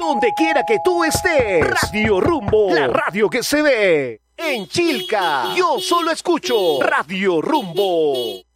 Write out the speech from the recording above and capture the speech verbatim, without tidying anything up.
Donde quiera que tú estés. Radio Rumbo, la radio que se ve. En Chilca, yo solo escucho Radio Rumbo.